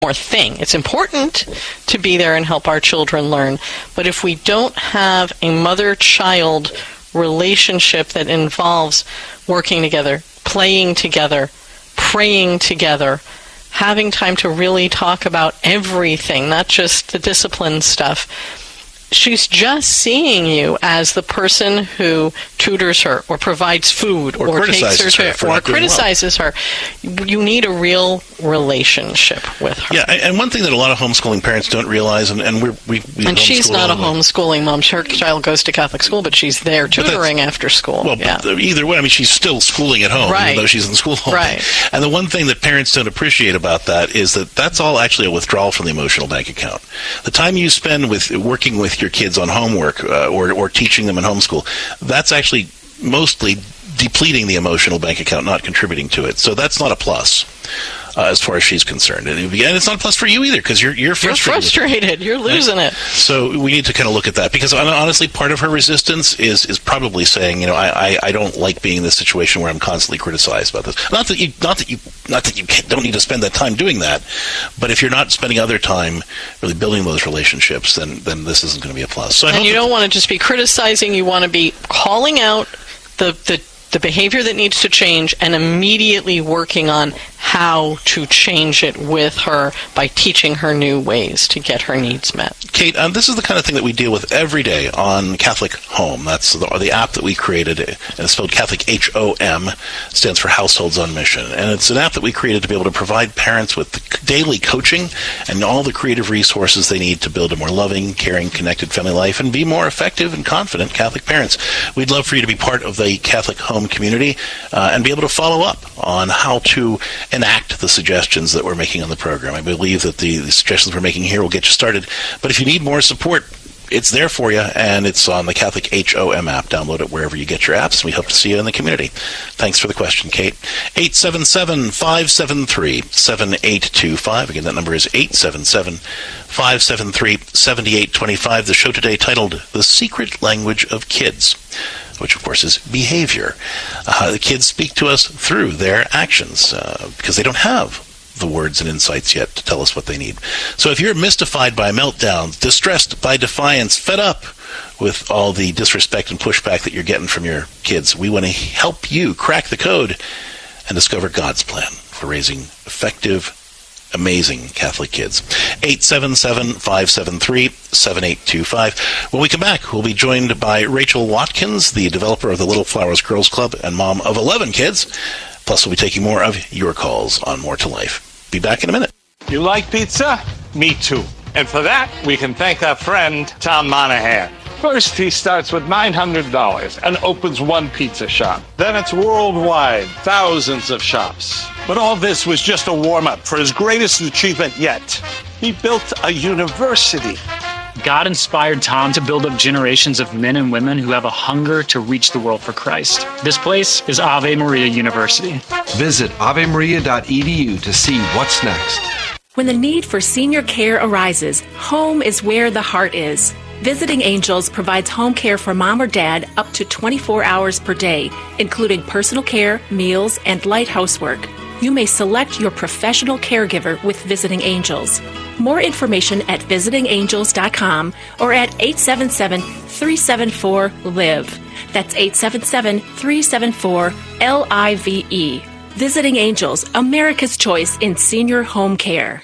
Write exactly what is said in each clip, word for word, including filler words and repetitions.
more thing. It's important to be there and help our children learn, but if we don't have a mother-child relationship that involves working together, playing together, praying together, having time to really talk about everything, not just the discipline stuff, she's just seeing you as the person who tutors her or provides food or, or takes her to her or criticizes well. her. You need a real relationship with her. Yeah, and one thing that a lot of homeschooling parents don't realize, and, and we're, we we and she's not a homeschooling mom. Her child goes to Catholic school, but she's there tutoring after school. Well, yeah. either way, I mean, she's still schooling at home, right. even though she's in school home. Right. And the one thing that parents don't appreciate about that is that that's all actually a withdrawal from the emotional bank account. The time you spend with working with your kids on homework uh, or, or teaching them in homeschool, that's actually mostly depleting the emotional bank account, not contributing to it. So that's not a plus uh, as far as she's concerned. And it's not a plus for you either, because you're, you're frustrated. You're frustrated. You're losing right? it. So we need to kind of look at that, because honestly, part of her resistance is is probably saying, you know, I, I, I don't like being in this situation where I'm constantly criticized about this. Not that you not that you not that you can't, don't need to spend that time doing that, but if you're not spending other time really building those relationships, then then this isn't going to be a plus. So I and hope you don't want to just be criticizing. You want to be calling out the the the behavior that needs to change and immediately working on how to change it with her by teaching her new ways to get her needs met. Kate, um, this is the kind of thing that we deal with every day on Catholic Home. That's the, the app that we created, and it's spelled Catholic H O M, stands for Households on Mission. And it's an app that we created to be able to provide parents with daily coaching and all the creative resources they need to build a more loving, caring, connected family life and be more effective and confident Catholic parents. We'd love for you to be part of the Catholic Home community uh, and be able to follow up on how to enact the suggestions that we're making on the program. I believe that the, the suggestions we're making here will get you started. But if you need more support, it's there for you, and it's on the Catholic H O M app. Download it wherever you get your apps, and we hope to see you in the community. Thanks for the question, Kate. eight seven seven, five seven three, seven eight two five. Again, that number is eight seven seven, five seven three, seven eight two five. The show today titled The Secret Language of Kids, which, of course, is behavior. Uh, the kids speak to us through their actions uh, because they don't have the words and insights yet to tell us what they need. So if you're mystified by meltdowns, distressed by defiance, fed up with all the disrespect and pushback that you're getting from your kids, we want to help you crack the code and discover God's plan for raising effective, amazing Catholic kids. eight seven seven, five seven three, seven eight two five. When we come back, we'll be joined by Rachel Watkins, the developer of the Little Flowers Girls Club and mom of eleven kids. Plus, we'll be taking more of your calls on More to Life. Be back in a minute. You like pizza? Me too. And for that, we can thank our friend, Tom Monahan. First, he starts with nine hundred dollars and opens one pizza shop. Then it's worldwide, thousands of shops. But all this was just a warm-up for his greatest achievement yet. He built a university. God inspired Tom to build up generations of men and women who have a hunger to reach the world for Christ. This place is Ave Maria University. Visit ave maria dot e d u to see what's next. When the need for senior care arises, home is where the heart is. Visiting Angels provides home care for mom or dad up to twenty-four hours per day, including personal care, meals, and light housework. You may select your professional caregiver with Visiting Angels. More information at visiting angels dot com or at eight seven seven, three seven four, L I V E. That's eight seven seven, three seven four, L I V E. Visiting Angels, America's choice in senior home care.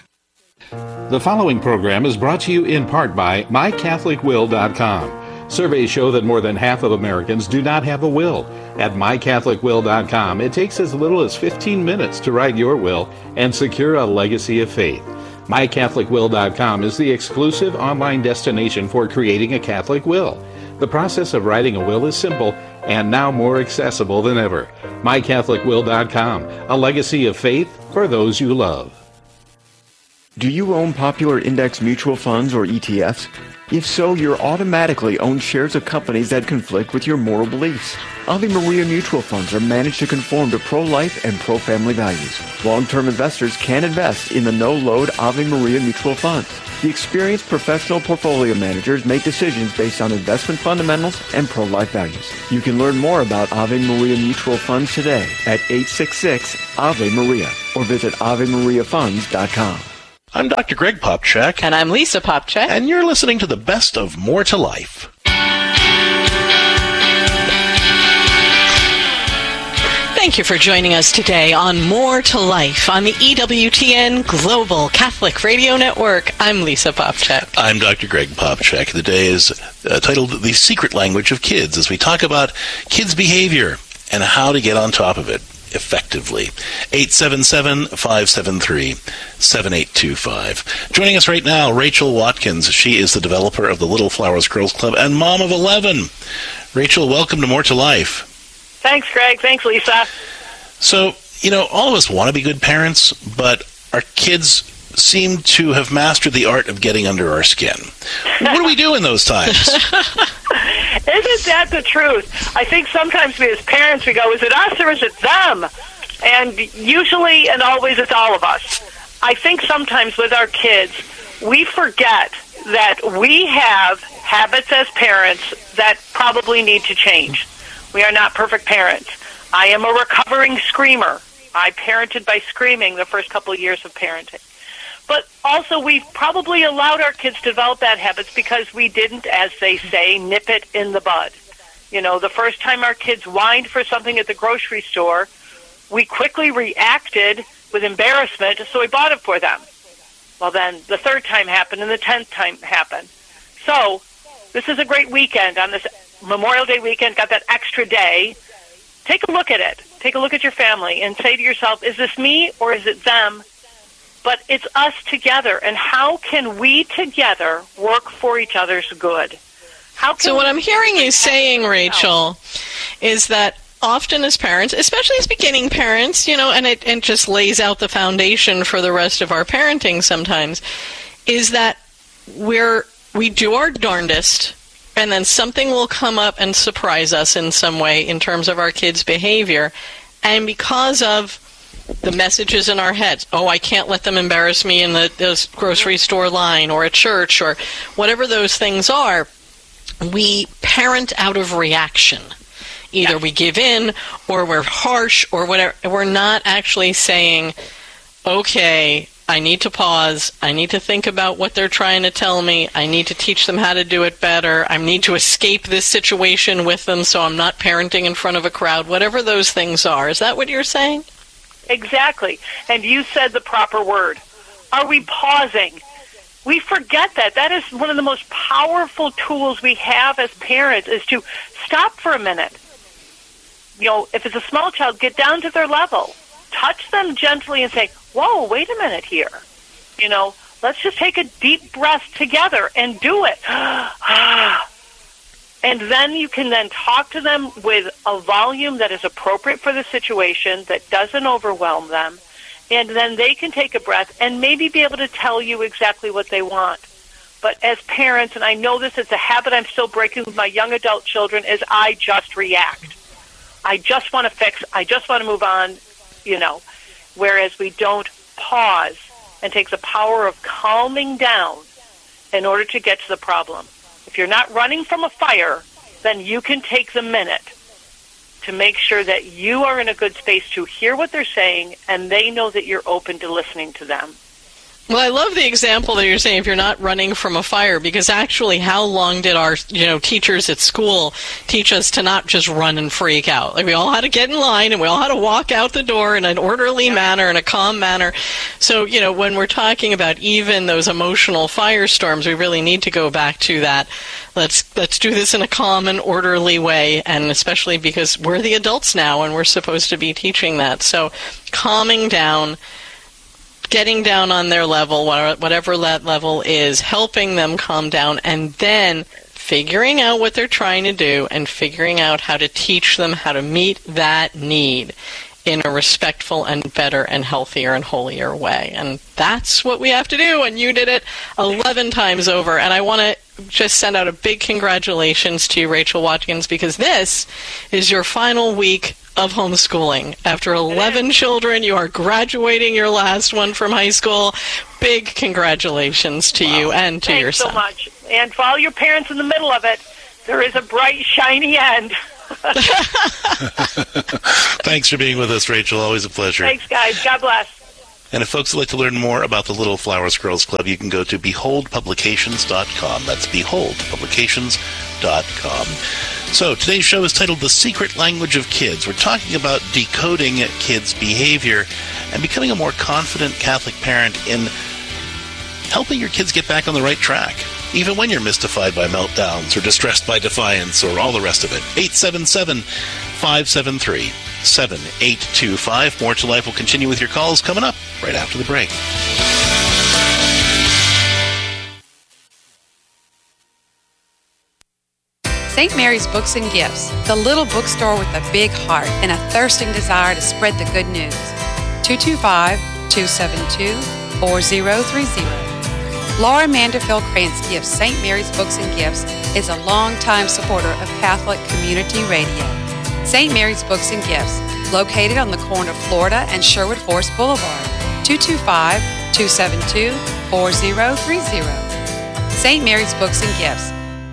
The following program is brought to you in part by my catholic will dot com. Surveys show that more than half of Americans do not have a will. At my catholic will dot com, it takes as little as fifteen minutes to write your will and secure a legacy of faith. my catholic will dot com is the exclusive online destination for creating a Catholic will. The process of writing a will is simple and now more accessible than ever. my catholic will dot com, a legacy of faith for those you love. Do you own popular index mutual funds or E T Fs? If so, you're automatically owned shares of companies that conflict with your moral beliefs. Ave Maria mutual funds are managed to conform to pro-life and pro-family values. Long-term investors can invest in the no-load Ave Maria mutual funds. The experienced professional portfolio managers make decisions based on investment fundamentals and pro-life values. You can learn more about Ave Maria mutual funds today at eight six six, A V E, Maria or visit ave maria funds dot com. I'm Doctor Greg Popcak. And I'm Lisa Popcak. And you're listening to the best of More to Life. Thank you for joining us today on More to Life on the E W T N Global Catholic Radio Network. I'm Lisa Popcak. I'm Doctor Greg Popcak. The day is uh, titled The Secret Language of Kids, as we talk about kids' behavior and how to get on top of it effectively. eight seven seven, five seven three, seven eight two five. Joining us right now, Rachel Watkins. She is the developer of the Little Flowers Girls Club and mom of eleven. Rachel, welcome to More to Life. Thanks, Greg. Thanks, Lisa. So, you know, all of us want to be good parents, but our kids seem to have mastered the art of getting under our skin. What do we do in those times? Isn't that the truth? I think sometimes we as parents, we go, is it us or is it them? And usually and always it's all of us. I think sometimes with our kids, we forget that we have habits as parents that probably need to change. We are not perfect parents. I am a recovering screamer. I parented by screaming the first couple of years of parenting. But also we've probably allowed our kids to develop bad habits because we didn't, as they say, nip it in the bud. You know, the first time our kids whined for something at the grocery store, we quickly reacted with embarrassment, so we bought it for them. Well, then the third time happened and the tenth time happened. So this is a great weekend on this Memorial Day weekend, got that extra day. Take a look at it. Take a look at your family and say to yourself, is this me or is it them? But it's us together. And how can we together work for each other's good? How can so what I'm hearing you saying, Rachel, is that often as parents, especially as beginning parents, you know, and it, it just lays out the foundation for the rest of our parenting sometimes, is that we're we do our darndest, and then something will come up and surprise us in some way in terms of our kids' behavior. And because of the messages in our heads, oh, I can't let them embarrass me in the, the grocery store line or at church or whatever those things are, we parent out of reaction. Either yes. we give in or we're harsh or whatever. We're not actually saying, okay, I need to pause. I need to think about what they're trying to tell me. I need to teach them how to do it better. I need to escape this situation with them so I'm not parenting in front of a crowd, whatever those things are. Is that what you're saying? Exactly. And you said the proper word. Are we pausing? We forget that. That is one of the most powerful tools we have as parents, is to stop for a minute. You know, if it's a small child, get down to their level. Touch them gently and say, whoa, wait a minute here. You know, let's just take a deep breath together and do it. And then you can then talk to them with a volume that is appropriate for the situation, that doesn't overwhelm them. And then they can take a breath and maybe be able to tell you exactly what they want. But as parents, and I know this is a habit I'm still breaking with my young adult children, is I just react. I just want to fix. I just want to move on, you know. Whereas we don't pause and take the power of calming down in order to get to the problem. If you're not running from a fire, then you can take the minute to make sure that you are in a good space to hear what they're saying and they know that you're open to listening to them. Well, I love the example that you're saying, if you're not running from a fire, because actually how long did our, you know, teachers at school teach us to not just run and freak out? Like, we all had to get in line and we all had to walk out the door in an orderly manner, in a calm manner. So, you know, when we're talking about even those emotional firestorms, we really need to go back to that. Let's let's do this in a calm and orderly way, and especially because we're the adults now and we're supposed to be teaching that. So calming down, getting down on their level, whatever that level is, helping them calm down, and then figuring out what they're trying to do and figuring out how to teach them how to meet that need in a respectful and better and healthier and holier way. And that's what we have to do, and you did it eleven times over. And I want to just send out a big congratulations to you, Rachel Watkins, because this is your final week of homeschooling. After eleven children, you are graduating your last one from high school. Big congratulations to wow. you and to Thanks your son. Thanks so much. And for all your parents in the middle of it, there is a bright, shiny end. Thanks for being with us, Rachel. Always a pleasure. Thanks, guys. God bless. And if folks would like to learn more about the Little Flowers Girls Club, you can go to behold publications dot com. That's behold publications dot com. So today's show is titled The Secret Language of Kids. We're talking about decoding kids' behavior and becoming a more confident Catholic parent in helping your kids get back on the right track, even when you're mystified by meltdowns or distressed by defiance or all the rest of it. eight seven seven, five seven three, seven eight two five. More to Life will continue with your calls coming up right after the break. Saint Mary's Books and Gifts, the little bookstore with a big heart and a thirsting desire to spread the good news. two two five, two seven two, four zero three zero. Laura Manderfield Krantz Gifts Saint Mary's Books and Gifts is a longtime supporter of Catholic Community Radio. Saint Mary's Books and Gifts, located on the corner of Florida and Sherwood Forest Boulevard, two two five, two seven two, four zero three zero. Saint Mary's Books and Gifts.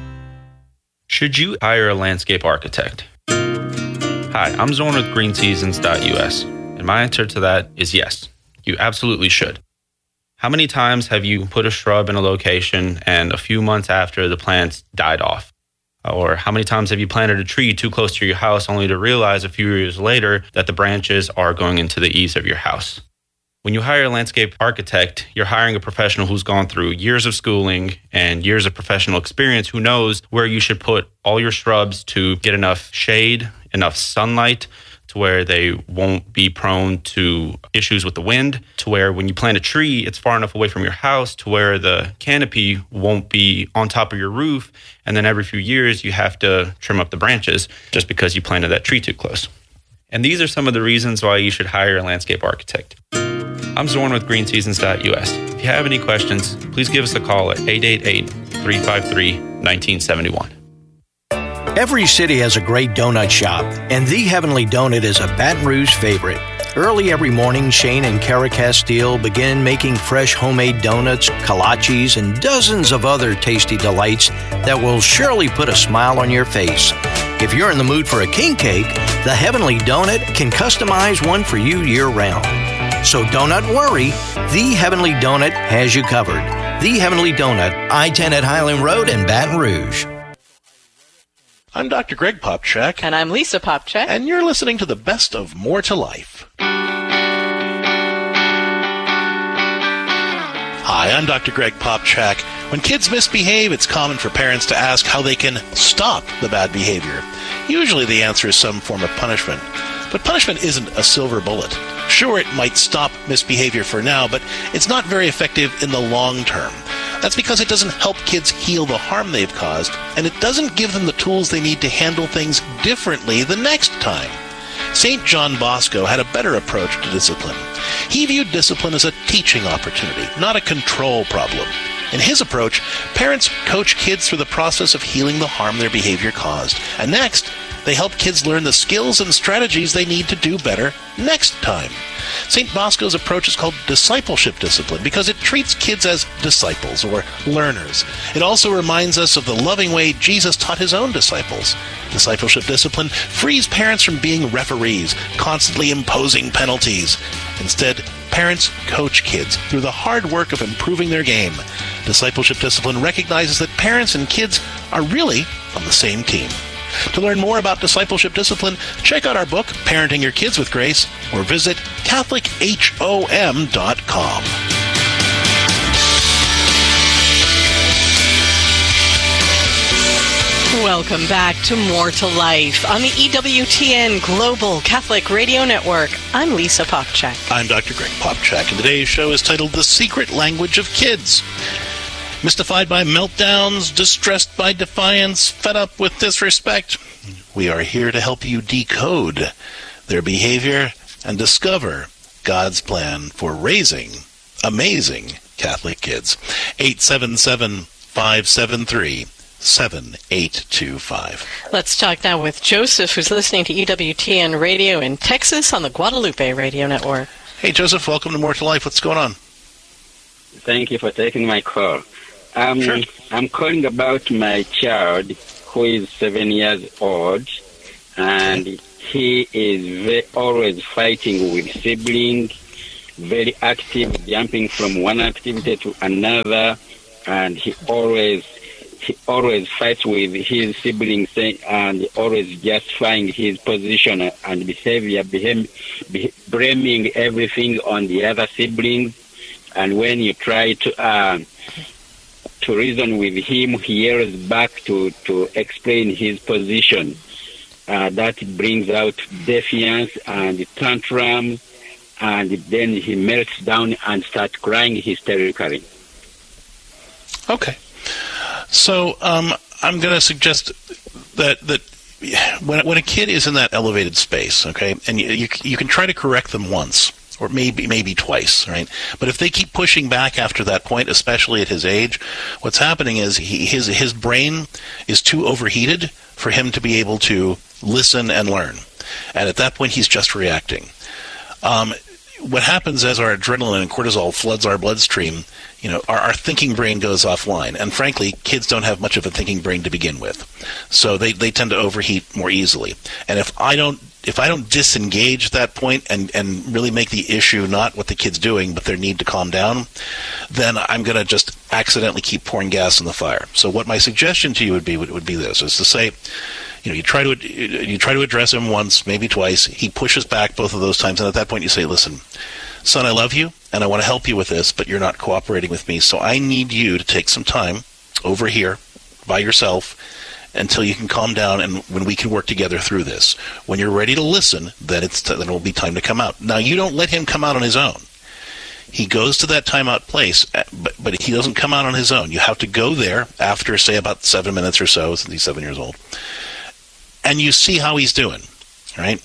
Should you hire a landscape architect? Hi, I'm Zorn with green seasons dot U S, and my answer to that is yes, you absolutely should. How many times have you put a shrub in a location and a few months after the plants died off? Or how many times have you planted a tree too close to your house only to realize a few years later that the branches are going into the eaves of your house? When you hire a landscape architect, you're hiring a professional who's gone through years of schooling and years of professional experience who knows where you should put all your shrubs to get enough shade, enough sunlight, to where they won't be prone to issues with the wind, to where when you plant a tree, it's far enough away from your house to where the canopy won't be on top of your roof, and then every few years you have to trim up the branches just because you planted that tree too close. And these are some of the reasons why you should hire a landscape architect. I'm Zorn with green seasons dot U S. If you have any questions, please give us a call at eight eight eight, three five three, one nine seven one. Every city has a great donut shop, and The Heavenly Donut is a Baton Rouge favorite. Early every morning, Shane and Kara Castile begin making fresh homemade donuts, kolaches, and dozens of other tasty delights that will surely put a smile on your face. If you're in the mood for a king cake, The Heavenly Donut can customize one for you year-round. So don't worry, The Heavenly Donut has you covered. The Heavenly Donut, I ten at Highland Road in Baton Rouge. I'm Doctor Greg Popchak. And I'm Lisa Popchak. And you're listening to the best of More to Life. Hi, I'm Doctor Greg Popchak. When kids misbehave, it's common for parents to ask how they can stop the bad behavior. Usually the answer is some form of punishment. But punishment isn't a silver bullet. Sure, it might stop misbehavior for now, but it's not very effective in the long term. That's because it doesn't help kids heal the harm they've caused, and it doesn't give them the tools they need to handle things differently the next time. Saint John Bosco had a better approach to discipline. He viewed discipline as a teaching opportunity, not a control problem. In his approach, parents coach kids through the process of healing the harm their behavior caused, and next, they help kids learn the skills and strategies they need to do better next time. Saint Bosco's approach is called discipleship discipline because it treats kids as disciples or learners. It also reminds us of the loving way Jesus taught his own disciples. Discipleship discipline frees parents from being referees, constantly imposing penalties. Instead, parents coach kids through the hard work of improving their game. Discipleship discipline recognizes that parents and kids are really on the same team. To learn more about discipleship discipline, check out our book, Parenting Your Kids with Grace, or visit Catholic H O M dot com. Welcome back to More to Life on the E W T N Global Catholic Radio Network. I'm Lisa Popchak. I'm Doctor Greg Popchak, and today's show is titled The Secret Language of Kids. Mystified by meltdowns, distressed by defiance, fed up with disrespect, we are here to help you decode their behavior and discover God's plan for raising amazing Catholic kids. eight seven seven, five seven three, seven eight two five. Let's talk now with Joseph, who's listening to E W T N Radio in Texas on the Guadalupe Radio Network. Hey, Joseph, welcome to More to Life. What's going on? Thank you for taking my call. Um, sure. I'm calling about my child who is seven years old, and he is very, always fighting with siblings, very active, jumping from one activity to another, and he always he always fights with his siblings and always justifying his position and behavior, blaming everything on the other siblings. And when you try to uh, to reason with him, he yells back to, to explain his position. Uh, that brings out defiance and tantrums, and then he melts down and starts crying hysterically. Okay. So um, I'm going to suggest that that when when a kid is in that elevated space, okay, and you, you you can try to correct them once or maybe maybe twice, right? But if they keep pushing back after that point, especially at his age, what's happening is he, his his brain is too overheated for him to be able to listen and learn, and at that point he's just reacting. Um, what happens as our adrenaline and cortisol floods our bloodstream, you know, our, our thinking brain goes offline. And frankly, kids don't have much of a thinking brain to begin with. So they, they tend to overheat more easily. And if I don't if I don't disengage that point and, and really make the issue not what the kid's doing, but their need to calm down, then I'm going to just accidentally keep pouring gas on the fire. So what my suggestion to you would be would, would be this, is to say, you know, you try to you try to address him once, maybe twice. He pushes back both of those times, and at that point you say, listen, son, I love you, and I want to help you with this, but you're not cooperating with me, so I need you to take some time over here by yourself until you can calm down, and when we can work together through this. When you're ready to listen, then it's then it will be time to come out. Now, you don't let him come out on his own. He goes to that timeout place, but, but he doesn't come out on his own. You have to go there after, say, about seven minutes or so, since he's seven years old, and you see how he's doing, right?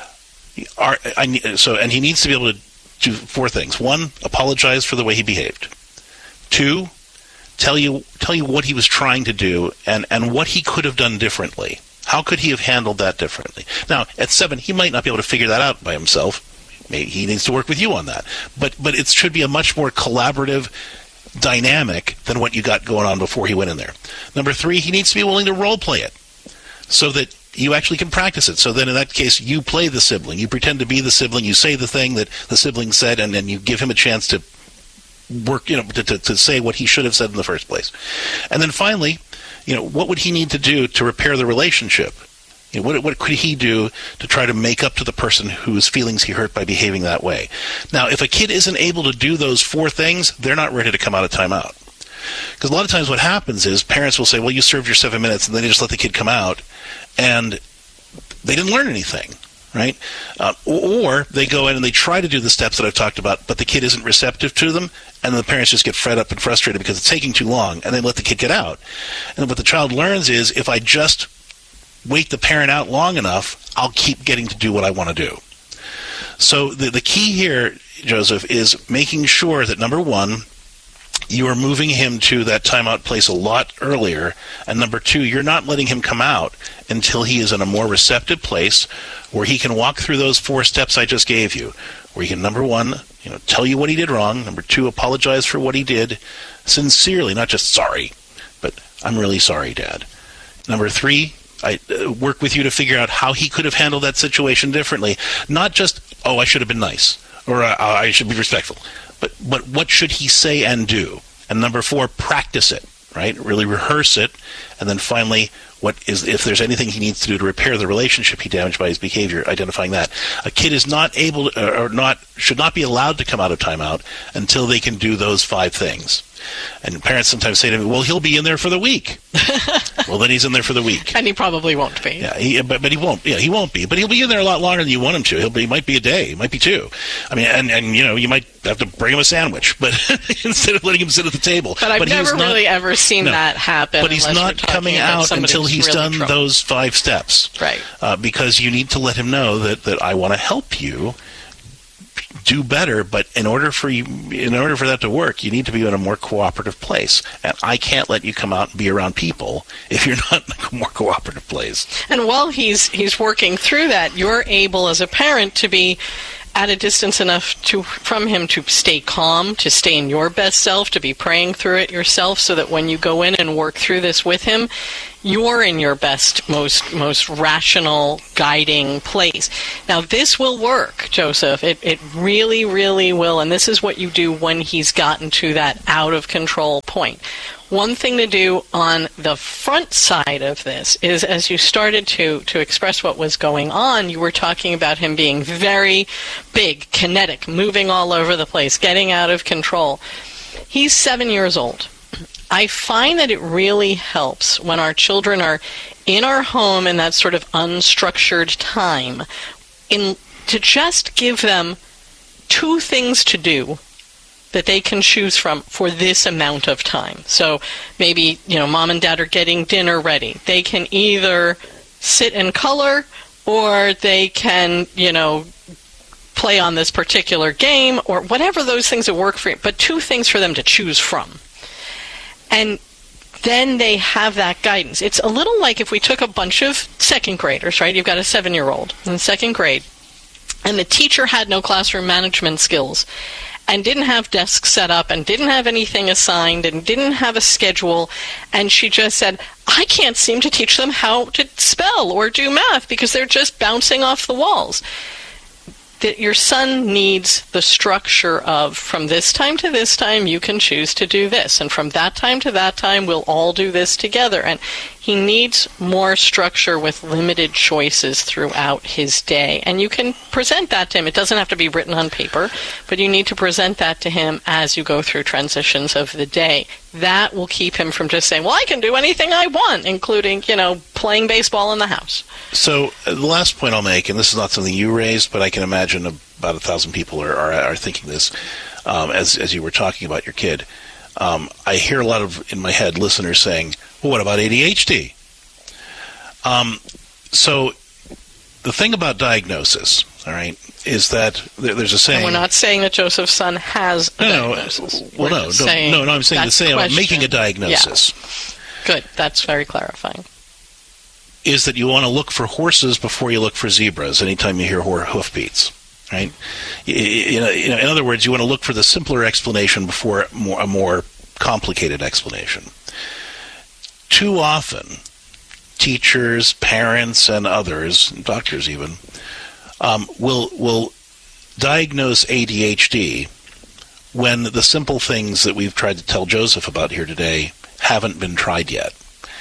Are, I, so, and he needs to be able to do four things. One, apologize for the way he behaved. Two, tell you tell you what he was trying to do and, and what he could have done differently. How could he have handled that differently? Now, at seven, he might not be able to figure that out by himself. Maybe he needs to work with you on that. But but it should be a much more collaborative dynamic than what you got going on before he went in there. Number three, he needs to be willing to role play it so that you actually can practice it. So then in that case, you play the sibling. You pretend to be the sibling. You say the thing that the sibling said, and then you give him a chance to work, you know, to, to, to say what he should have said in the first place. And then finally, you know, what would he need to do to repair the relationship? You know, what, what could he do to try to make up to the person whose feelings he hurt by behaving that way? Now, if a kid isn't able to do those four things, they're not ready to come out of timeout. Because a lot of times what happens is parents will say, well, you served your seven minutes, and then they just let the kid come out, and they didn't learn anything, right? Uh, or they go in and they try to do the steps that I've talked about, but the kid isn't receptive to them, and the parents just get fed up and frustrated because it's taking too long, and they let the kid get out. And what the child learns is, if I just wait the parent out long enough, I'll keep getting to do what I want to do. So the, the key here, Joseph, is making sure that, number one, you are moving him to that timeout place a lot earlier, and number two, you're not letting him come out until he is in a more receptive place where he can walk through those four steps I just gave you, where he can, number one, you know, tell you what he did wrong, number two, apologize for what he did sincerely, not just sorry, but I'm really sorry, Dad. Number three, I uh, work with you to figure out how he could have handled that situation differently, not just, oh, I should have been nice, or uh, I should be respectful. But, but what should he say and do? And number four, practice it, right? Really rehearse it. And then finally, what is if there's anything he needs to do to repair the relationship he damaged by his behavior, identifying that. A kid is not able to, or not should not be allowed to come out of timeout until they can do those five things. And parents sometimes say to me, well, he'll be in there for the week. Well, then he's in there for the week. And he probably won't be. Yeah, he, but, but he won't. Yeah, he won't be. But he'll be in there a lot longer than you want him to. He'll be. He might be a day. It might be two. I mean, and, and you know, you might have to bring him a sandwich, but instead of letting him sit at the table. But I've but never not, really ever seen no, that happen. But he's not coming out until he's really done trouble. those five steps. Right. Uh, because you need to let him know that, that I want to help you do better, but in order for you, in order for that to work, you need to be in a more cooperative place. And I can't let you come out and be around people if you're not in a more cooperative place. And while he's he's working through that, you're able as a parent to be at a distance enough to from him to stay calm, to stay in your best self, to be praying through it yourself, so that when you go in and work through this with him, you're in your best, most most rational guiding place. Now, this will work, Joseph. It it really, really will. And this is what you do when he's gotten to that out of control point. One thing to do on the front side of this is, as you started to, to express what was going on, you were talking about him being very big, kinetic, moving all over the place, getting out of control. He's seven years old. I find that it really helps when our children are in our home in that sort of unstructured time in to just give them two things to do that they can choose from for this amount of time. So maybe, you know, mom and dad are getting dinner ready. They can either sit and color, or they can, you know, play on this particular game, or whatever those things that work for you, but two things for them to choose from. And then they have that guidance. It's a little like if we took a bunch of second graders, right? You've got a seven-year-old in second grade, and the teacher had no classroom management skills and didn't have desks set up and didn't have anything assigned and didn't have a schedule, and she just said, I can't seem to teach them how to spell or do math because they're just bouncing off the walls. That your son needs the structure of, from this time to this time, you can choose to do this, and from that time to that time, we'll all do this together. And he needs more structure with limited choices throughout his day. And you can present that to him. It doesn't have to be written on paper, but you need to present that to him as you go through transitions of the day. That will keep him from just saying, well, I can do anything I want, including, you know, playing baseball in the house. So uh, the last point I'll make, and this is not something you raised, but I can imagine about a thousand people are, are, are thinking this um, as, as you were talking about your kid. Um, I hear a lot of, in my head, listeners saying, well, what about A D H D? Um, so the thing about diagnosis, all right, is that there, there's a saying... And we're not saying that Joseph's son has a no, diagnosis. No, well, no, no, no, no, I'm saying the same about making a diagnosis. Yeah. Good, that's very clarifying. Is that you want to look for horses before you look for zebras anytime you hear hoofbeats. Right? You, you, know, you know, in other words, you want to look for the simpler explanation before more, a more complicated explanation. Too often, teachers, parents, and others, doctors even, um, will will diagnose A D H D when the simple things that we've tried to tell Joseph about here today haven't been tried yet.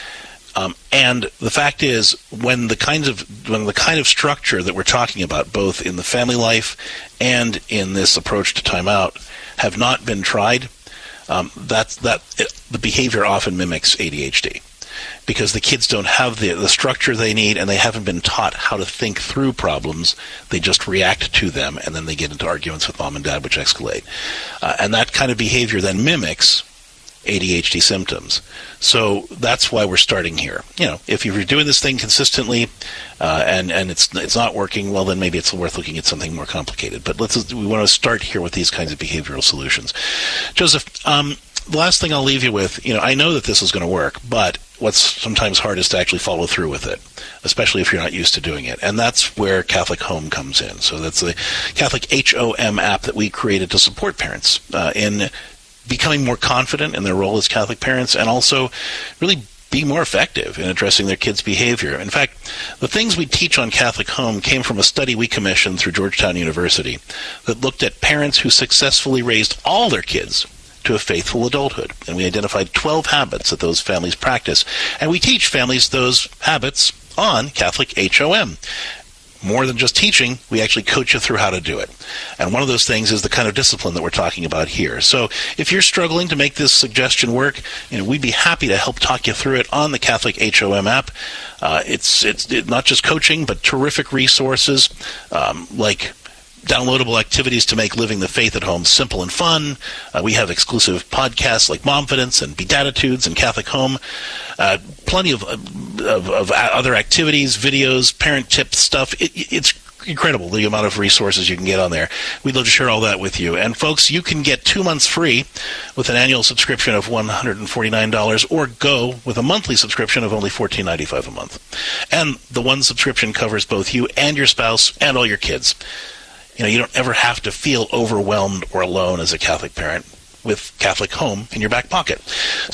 Um, and the fact is, when the kinds of when the kind of structure that we're talking about, both in the family life and in this approach to timeout, have not been tried, um, that's that it, the behavior often mimics A D H D, because the kids don't have the the structure they need, and they haven't been taught how to think through problems. They just react to them, and then they get into arguments with mom and dad, which escalate. Uh, and that kind of behavior then mimics A D H D symptoms. So that's why we're starting here. You know, if you're doing this thing consistently uh, and and it's it's not working, well, then maybe it's worth looking at something more complicated. But let's we want to start here with these kinds of behavioral solutions. Joseph, um, the last thing I'll leave you with, you know, I know that this is going to work, but what's sometimes hard is to actually follow through with it, especially if you're not used to doing it. And that's where Catholic Home comes in. So that's the Catholic H O M app that we created to support parents uh, in becoming more confident in their role as Catholic parents, and also really be more effective in addressing their kids' behavior. In fact, the things we teach on Catholic Home came from a study we commissioned through Georgetown University that looked at parents who successfully raised all their kids to a faithful adulthood. And we identified twelve habits that those families practice. And we teach families those habits on Catholic H O M. More than just teaching, we actually coach you through how to do it. And one of those things is the kind of discipline that we're talking about here. So if you're struggling to make this suggestion work, you know, we'd be happy to help talk you through it on the Catholic H O M app. Uh, it's it's it, not just coaching, but terrific resources um, like downloadable activities to make living the faith at home simple and fun. Uh, we have exclusive podcasts like Momfidence and Beatitudes and Catholic Home. Uh, plenty of, of, of other activities, videos, parent tips stuff. It, it's incredible the amount of resources you can get on there. We'd love to share all that with you. And folks, you can get two months free with an annual subscription of one hundred forty-nine dollars, or go with a monthly subscription of only fourteen ninety-five a month. And the one subscription covers both you and your spouse and all your kids. You know, you don't ever have to feel overwhelmed or alone as a Catholic parent with Catholic Home in your back pocket. So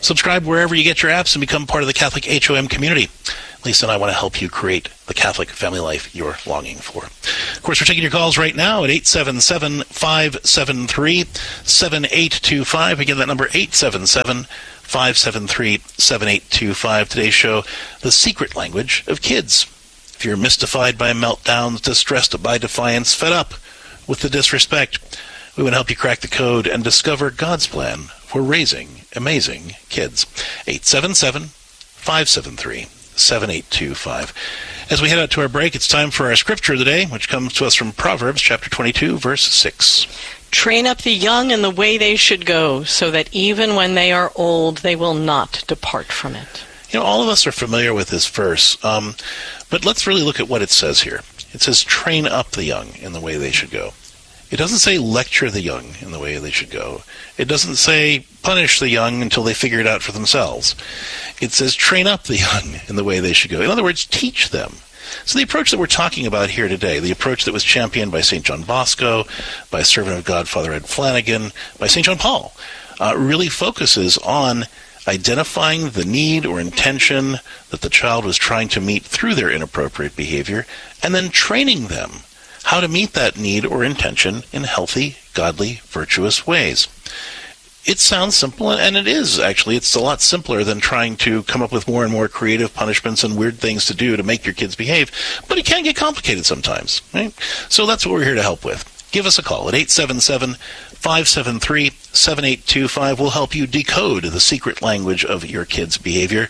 Subscribe wherever you get your apps and become part of the Catholic H O M community. Lisa and I want to help you create the Catholic family life you're longing for. Of course, we're taking your calls right now at eight seven seven, five seven three, seven eight two five. Again, that number, eight seven seven, five seven three, seven eight two five. Today's show, The Secret Language of Kids. If you're mystified by meltdowns, distressed by defiance, fed up with the disrespect, we want to help you crack the code and discover God's plan for raising amazing kids. eight seven seven, five seven three, seven eight two five. As we head out to our break, it's time for our scripture of the day, which comes to us from Proverbs chapter twenty-two, verse six. Train up the young in the way they should go, so that even when they are old, they will not depart from it. You know, all of us are familiar with this verse, um, but let's really look at what it says here. It says, train up the young in the way they should go. It doesn't say lecture the young in the way they should go. It doesn't say punish the young until they figure it out for themselves. It says train up the young in the way they should go. In other words, teach them. So the approach that we're talking about here today, the approach that was championed by Saint John Bosco, by Servant of God Father Ed Flanagan, by Saint John Paul, uh, really focuses on identifying the need or intention that the child was trying to meet through their inappropriate behavior, and then training them how to meet that need or intention in healthy, godly, virtuous ways. It sounds simple, and it is, actually. It's a lot simpler than trying to come up with more and more creative punishments and weird things to do to make your kids behave, but it can get complicated sometimes, right? So that's what we're here to help with. Give us a call at eight seven seven, five seven three, seven eight two five. We'll help you decode the secret language of your kids' behavior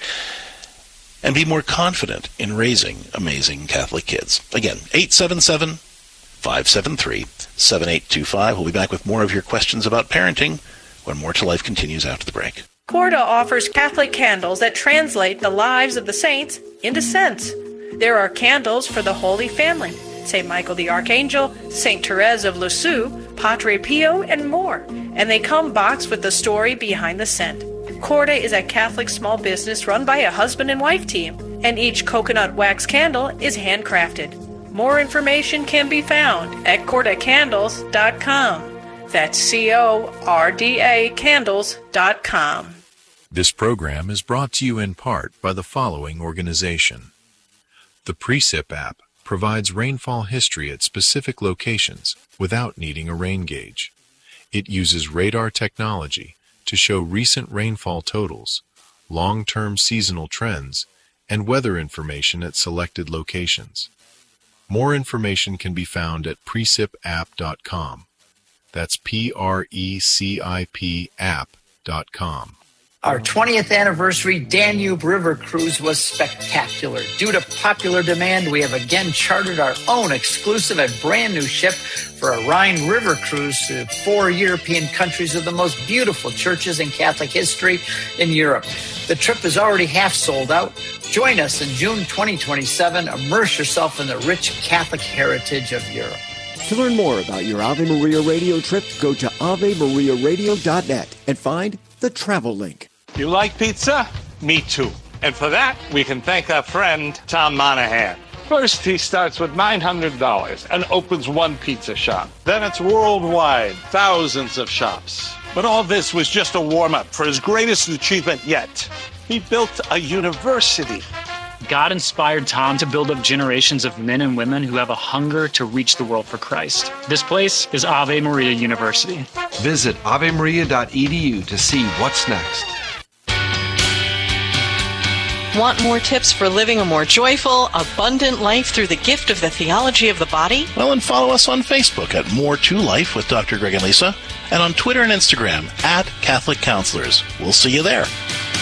and be more confident in raising amazing Catholic kids. Again, eight seven seven, five seven three, seven eight two five. We'll be back with more of your questions about parenting when More to Life continues after the break. Corda offers Catholic candles that translate the lives of the saints into scents. There are candles for the Holy Family, Saint Michael the Archangel, Saint Therese of Lisieux, Padre Pio, and more. And they come boxed with the story behind the scent. Corda is a Catholic small business run by a husband and wife team, and each coconut wax candle is handcrafted. More information can be found at corda candles dot com. That's C O R D A candles dot com. This program is brought to you in part by the following organization. The Precip app provides rainfall history at specific locations without needing a rain gauge. It uses radar technology to show recent rainfall totals, long-term seasonal trends, and weather information at selected locations. More information can be found at precip app dot com. That's P R E C I P app dot com. Our twentieth anniversary Danube River Cruise was spectacular. Due to popular demand, we have again chartered our own exclusive and brand new ship for a Rhine River cruise to four European countries with the most beautiful churches in Catholic history in Europe. The trip is already half sold out. Join us in June twenty twenty-seven. Immerse yourself in the rich Catholic heritage of Europe. To learn more about your Ave Maria radio trip, go to ave maria radio dot net and find the travel link. You like pizza? Me too. And for that, we can thank our friend, Tom Monahan. First, he starts with nine hundred dollars and opens one pizza shop. Then it's worldwide, thousands of shops. But all this was just a warm-up for his greatest achievement yet. He built a university. God inspired Tom to build up generations of men and women who have a hunger to reach the world for Christ. This place is Ave Maria University. Visit ave maria dot e d u to see what's next. Want more tips for living a more joyful, abundant life through the gift of the theology of the body? Well, and follow us on Facebook at More to Life with Doctor Greg and Lisa, and on Twitter and Instagram at Catholic Counselors. We'll see you there.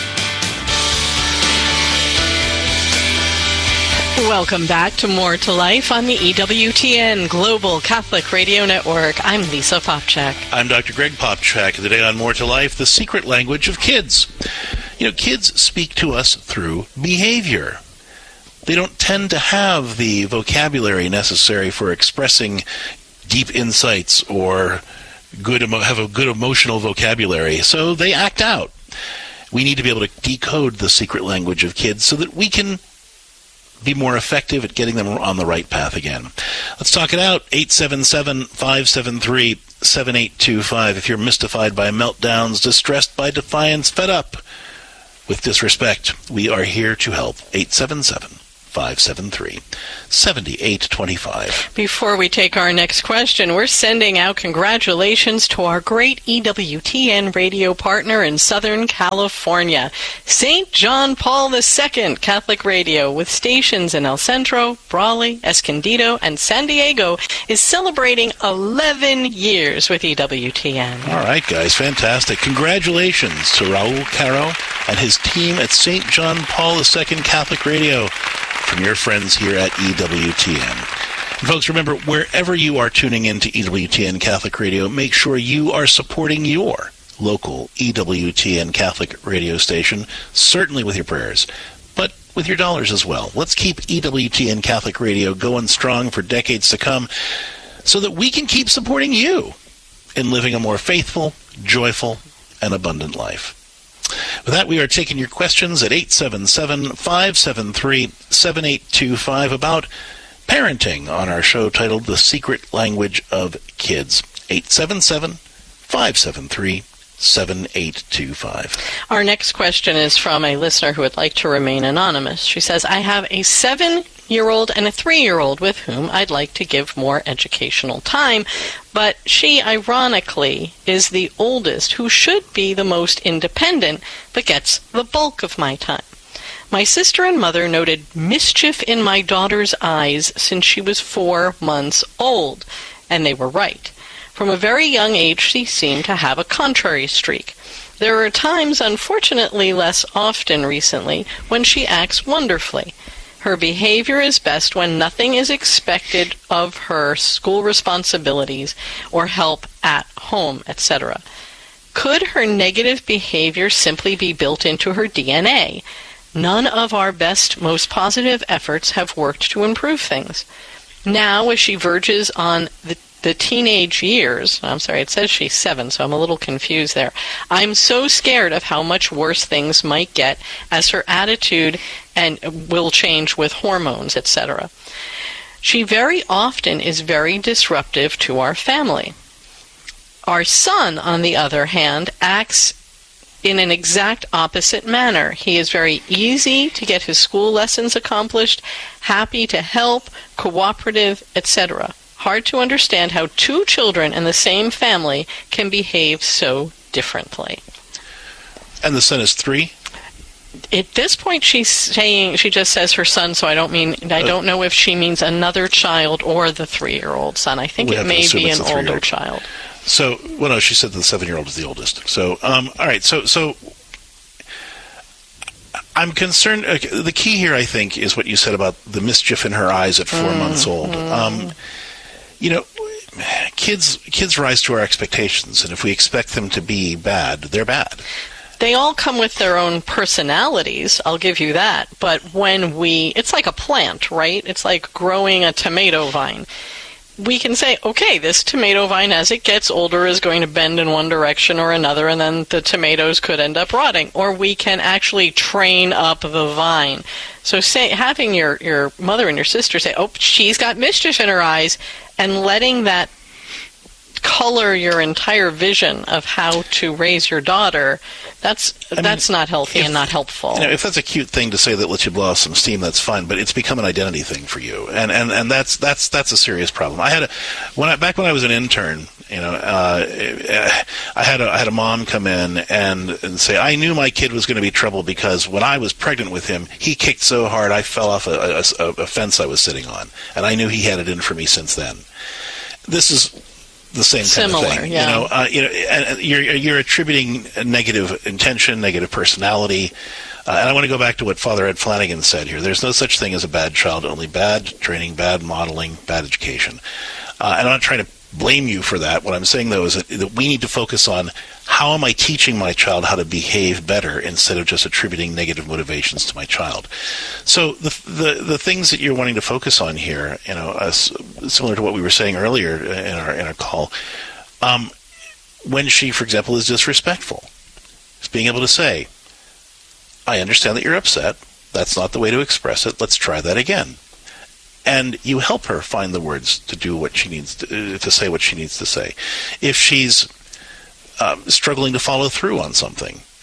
Welcome back to More to Life on the E W T N Global Catholic Radio Network. I'm Lisa Popchak. I'm Doctor Greg Popchak. Today on More to Life, the secret language of kids. You know, kids speak to us through behavior. They don't tend to have the vocabulary necessary for expressing deep insights or good emo- have a good emotional vocabulary, so they act out. We need to be able to decode the secret language of kids so that we can be more effective at getting them on the right path again. Let's talk it out. eight seven seven, five seven three, seven eight two five. If you're mystified by meltdowns, distressed by defiance, fed up with disrespect, we are here to help. eight seven seven, five seven three, seven eight two five. Before we take our next question, we're sending out congratulations to our great E W T N radio partner in Southern California, Saint John Paul the Second Catholic Radio, with stations in El Centro, Brawley, Escondido, and San Diego, is celebrating eleven years with E W T N. All right, guys, fantastic. Congratulations to Raul Caro and his team at Saint John Paul the Second Catholic Radio, from your friends here at E W T N. And folks, remember, wherever you are tuning in to E W T N Catholic Radio, make sure you are supporting your local E W T N Catholic radio station, certainly with your prayers, but with your dollars as well. Let's keep E W T N Catholic Radio going strong for decades to come so that we can keep supporting you in living a more faithful, joyful, and abundant life. With that, we are taking your questions at eight seven seven, five seven three, seven eight two five about parenting on our show titled The Secret Language of Kids. eight seven seven, five seven three, seven eight two five. Our next question is from a listener who would like to remain anonymous. She says, I have a seven-year-old and a three-year-old with whom I'd like to give more educational time, but she, ironically, is the oldest, who should be the most independent, but gets the bulk of my time. My sister and mother noted mischief in my daughter's eyes since she was four months old, and they were right. From a very young age, she seemed to have a contrary streak. There are times, unfortunately less often recently, when she acts wonderfully. Her behavior is best when nothing is expected of her school responsibilities or help at home, et cetera. Could her negative behavior simply be built into her D N A? None of our best, most positive efforts have worked to improve things. Now, as she verges on the the teenage years, I'm sorry, it says she's seven, so I'm a little confused there. I'm so scared of how much worse things might get as her attitude and will change with hormones, et cetera. She very often is very disruptive to our family. Our son, on the other hand, acts in an exact opposite manner. He is very easy to get his school lessons accomplished, happy to help, cooperative, et cetera. Hard to understand how two children in the same family can behave so differently. And the son is three? At this point, she's saying, she just says her son, so I don't mean, I don't know if she means another child or the three-year-old son. I think We it have to may assume be it's an the older three-year-old. child. So, well, no, she said the seven-year-old is the oldest. So, um, all right, so, so I'm concerned. Uh, the key here, I think, is what you said about the mischief in her eyes at four Mm, months old. mm. Um, you know, kids kids rise to our expectations, and if we expect them to be bad, they're bad. They all come with their own personalities, I'll give you that. But when we, it's like a plant, right? It's like growing a tomato vine. We can say, okay, this tomato vine, as it gets older, is going to bend in one direction or another, and then the tomatoes could end up rotting. Or we can actually train up the vine. So say, having your, your mother and your sister say, oh, she's got mischief in her eyes, and letting that color your entire vision of how to raise your daughter, that's I mean, that's not healthy if, and not helpful. You know, if that's a cute thing to say that lets you blow off some steam, that's fine. But it's become an identity thing for you, and and, and that's that's that's a serious problem. I had a when I back when I was an intern, you know, uh, I had a I had a mom come in and, and say, I knew my kid was going to be trouble because when I was pregnant with him, he kicked so hard I fell off a, a, a fence I was sitting on, and I knew he had it in for me since then. This is the same Similar, kind of thing, yeah. you know. Uh, you know, and, and you're you're attributing a negative intention, negative personality, uh, and I want to go back to what Father Ed Flanagan said here. There's no such thing as a bad child, only bad training, bad modeling, bad education. Uh, and I'm not trying to blame you for that. What I'm saying, though, is that, that we need to focus on how am I teaching my child how to behave better instead of just attributing negative motivations to my child. So the the, the things that you're wanting to focus on here, you know, uh, similar to what we were saying earlier in our in our call, um, when she, for example, is disrespectful, is being able to say, I understand that you're upset. That's not the way to express it. Let's try that again. And you help her find the words to do what she needs to, to say what she needs to say. If she's um, struggling to follow through on something,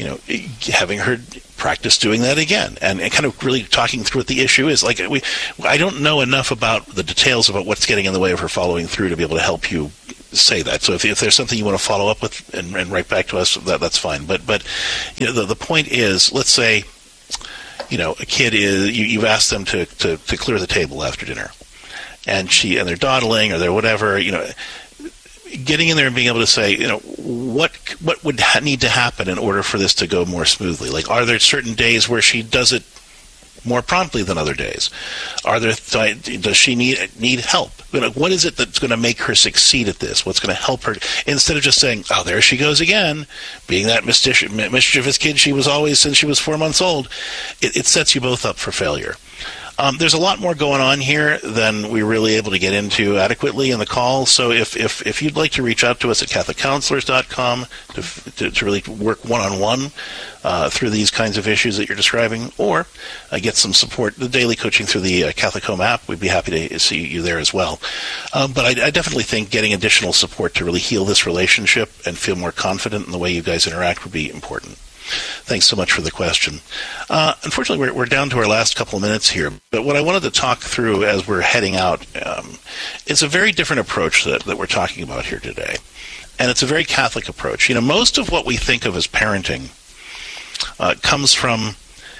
you know, having her practice doing that again, and, and kind of really talking through what the issue is. Like, we, I don't know enough about the details about what's getting in the way of her following through to be able to help you say that. So if, if there's something you want to follow up with and, and write back to us, that that's fine. But but you know, the the point is, let's say, you know, a kid is you, you've asked them to, to, to clear the table after dinner, and she and they're dawdling or they're whatever, you know. Getting in there and being able to say, you know, what what would ha- need to happen in order for this to go more smoothly? Like, are there certain days where she does it more promptly than other days? Are there th- does she need need help? You know, what is it that's going to make her succeed at this? What's going to help her? Instead of just saying, "Oh, there she goes again," being that mischievous, mischievous kid she was always since she was four months old, it, it sets you both up for failure. Um, there's a lot more going on here than we were really able to get into adequately in the call. So if, if, if you'd like to reach out to us at Catholic Counselors dot com to, to, to really work one-on-one uh, through these kinds of issues that you're describing, or uh, get some support, the daily coaching through the uh, Catholic Home app, we'd be happy to see you there as well. Um, but I, I definitely think getting additional support to really heal this relationship and feel more confident in the way you guys interact would be important. Thanks so much for the question. Uh, unfortunately, we're, we're down to our last couple of minutes here, but what I wanted to talk through as we're heading out um, is a very different approach that, that we're talking about here today. And it's a very Catholic approach. You know, most of what we think of as parenting uh, comes from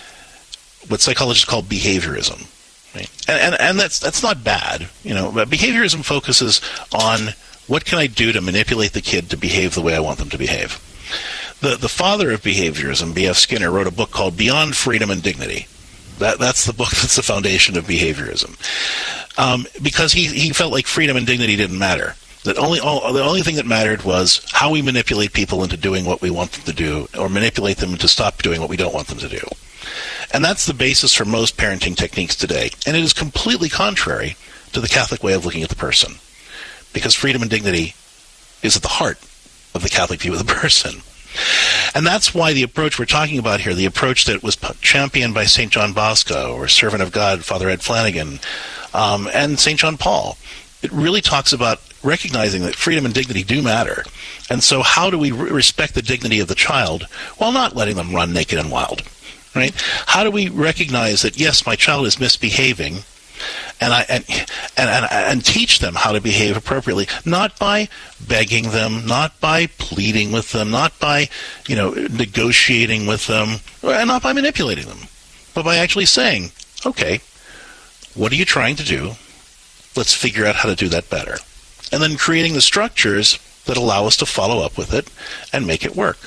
what psychologists call behaviorism. Right? And, and, and that's, that's not bad. You know, but behaviorism focuses on what can I do to manipulate the kid to behave the way I want them to behave. The the father of behaviorism, B F Skinner, wrote a book called Beyond Freedom and Dignity. That that's the book that's the foundation of behaviorism, um, because he he felt like freedom and dignity didn't matter. That only all, the only thing that mattered was how we manipulate people into doing what we want them to do, or manipulate them to stop doing what we don't want them to do. And that's the basis for most parenting techniques today. And it is completely contrary to the Catholic way of looking at the person, because freedom and dignity is at the heart of the Catholic view of the person. And that's why the approach we're talking about here, the approach that was championed by Saint John Bosco or Servant of God, Father Ed Flanagan, um, and Saint John Paul, it really talks about recognizing that freedom and dignity do matter. And so how do we re- respect the dignity of the child while not letting them run naked and wild? Right? How do we recognize that, yes, my child is misbehaving, and I and, and and and teach them how to behave appropriately, not by begging them, not by pleading with them, not by, you know, negotiating with them, and not by manipulating them, but by actually saying, okay, what are you trying to do? Let's figure out how to do that better. And then creating the structures that allow us to follow up with it and make it work.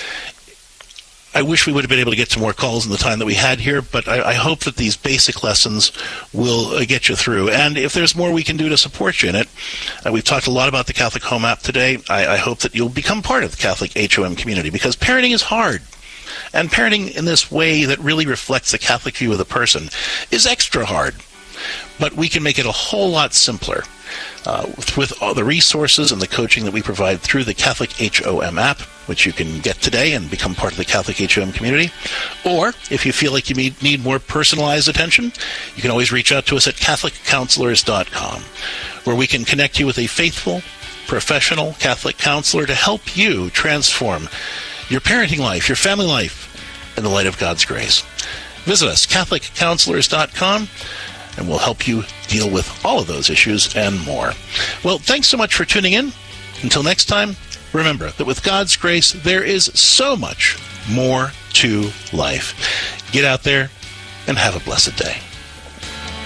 I wish we would have been able to get to more calls in the time that we had here, but I, I hope that these basic lessons will uh, get you through. And if there's more we can do to support you in it, uh, we've talked a lot about the Catholic Home app today. I, I hope that you'll become part of the Catholic H O M community, because parenting is hard. And parenting in this way that really reflects the Catholic view of the person is extra hard. But we can make it a whole lot simpler uh, with, with all the resources and the coaching that we provide through the Catholic H O M app, which you can get today and become part of the Catholic H O M community. Or if you feel like you need, need more personalized attention, you can always reach out to us at Catholic Counselors dot com, where we can connect you with a faithful, professional Catholic counselor to help you transform your parenting life, your family life, in the light of God's grace. Visit us, Catholic Counselors dot com, and we'll help you deal with all of those issues and more. Well, thanks so much for tuning in. Until next time, remember that with God's grace, there is so much more to life. Get out there and have a blessed day.